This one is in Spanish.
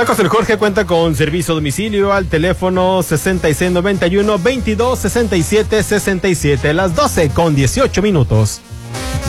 Tacos El Jorge cuenta con servicio a domicilio al teléfono 6691-2267-67, las 12:18.